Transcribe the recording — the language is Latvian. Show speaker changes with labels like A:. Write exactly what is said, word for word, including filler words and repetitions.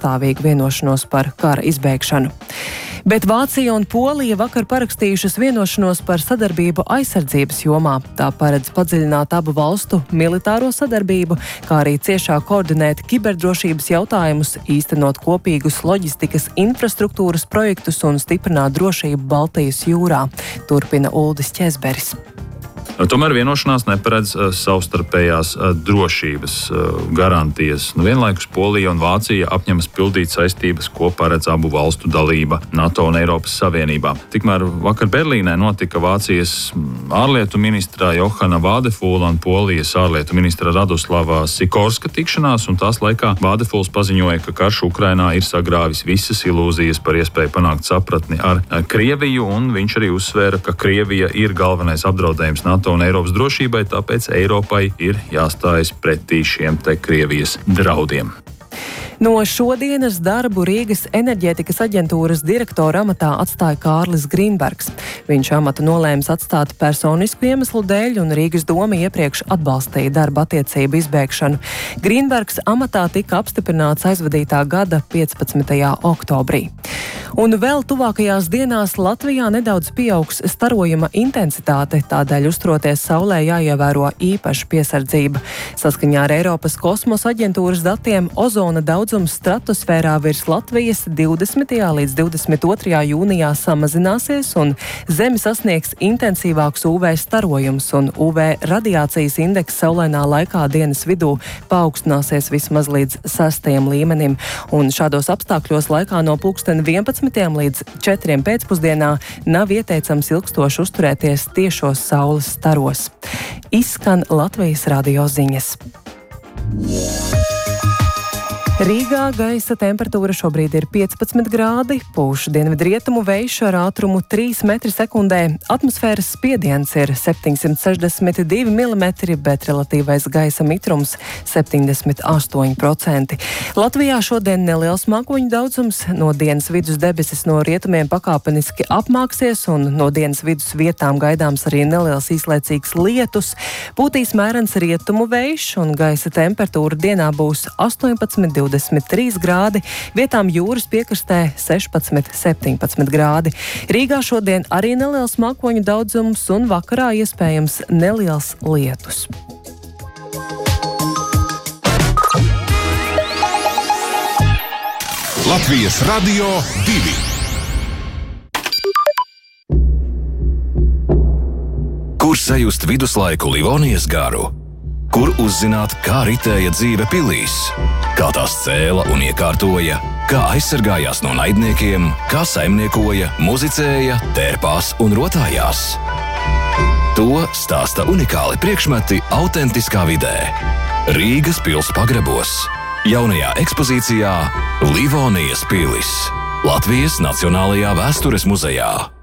A: pastāvīgu vienošanos par kara izbeigšanu. Bet Vācija un Polija vakar parakstījušas vienošanos par sadarbību aizsardzības jomā. Tā paredz padziļināt abu valstu militāro sadarbību, kā arī ciešāk koordinēt kiberdrošības jautājumus, īstenot kopīgus loģistikas infrastruktūras projektus un stiprināt drošību Baltijas jūrā, turpina Uldis Ķezberis.
B: Tomēr vienošanās neparedz savstarpējās drošības garantijas. Nu, vienlaikus Polija un Vācija apņemas pildīt saistības, ko paredz abu valstu dalība NATO un Eiropas Savienībā. Tikmēr vakar Berlīnē notika Vācijas ārlietu ministra Johana Vādefūla un Polijas ārlietu ministra Radoslava Sikorska tikšanās, un tās laikā Vādefūls paziņoja, ka karš Ukrainā ir sagrāvis visas ilūzijas par iespēju panākt sapratni ar Krieviju, un viņš arī uzsvēra, ka Krievija ir galvenais apdraudējums NATO un Eiropas drošībai, tāpēc Eiropai ir jāstājas pretī šiem te Krievijas draudiem.
A: No šodienas darbu Rīgas enerģētikas aģentūras direktora amatā atstāja Kārlis Grīnbergs. Viņš amatu nolēms atstāt personisku iemeslu dēļ, un Rīgas doma iepriekš atbalstīja darba attiecību izbeigšanu. Grīnbergs amatā tika apstiprināts aizvadītā gada piecpadsmitajā oktobrī. Un vēl tuvākajās dienās Latvijā nedaudz pieaugs starojuma intensitāte, tādēļ uzturoties saulē jāievēro īpaša piesardzība. Saskaņā ar Eiropas kosmosa aģentūras datiem ozona daudzums stratosfērā virs Latvijas divdesmitajā līdz divdesmit otrajā jūnijā samazināsies, un Zemi sasniegs intensīvāks U V starojums, un U V radiācijas indeks saulainā laikā dienas vidū paaugstināsies vismaz līdz sestajam līmenim. Un šādos apstākļos laikā no pulksten vienpadsmit līdz četriem pēcpusdienā nav ieteicams ilgstoši uzturēties tiešos saules staros. Izskan Latvijas radio ziņas. Rīgā gaisa temperatūra šobrīd ir piecpadsmit grādi, pūš dienvidrietumu vējš ar ātrumu trīs metri sekundē, atmosfēras spiediens ir septiņsimt sešdesmit divi milimetri, bet relatīvais gaisa mitrums septiņdesmit astoņi procenti. Latvijā šodien neliels mākoņu daudzums, no dienas vidus debesis no rietumiem pakāpeniski apmāksies, un no dienas vidus vietām gaidāms arī neliels īslaicīgs lietus, pūtīs mērens rietumu vējš, un gaisa temperatūra dienā būs astoņpadsmit divdesmit trīs grādi, vietām jūras piekrastē sešpadsmit septiņpadsmit grādi. Rīgā šodien arī neliels mākoņu daudzums, un vakarā iespējams neliels lietus.
C: Latvijas radio divi. Kur sajust viduslaiku Livonijas garu? Kur uzzināt, kā ritēja dzīve pilīs, kā tās cēla un iekārtoja, kā aizsargājās no naidniekiem, kā saimniekoja, muzicēja, tērpās un rotājās. To stāsta unikāli priekšmeti autentiskā vidē. Rīgas pils pagrebos. Jaunajā ekspozīcijā Livonijas pilis. Latvijas Nacionālajā vēstures muzejā.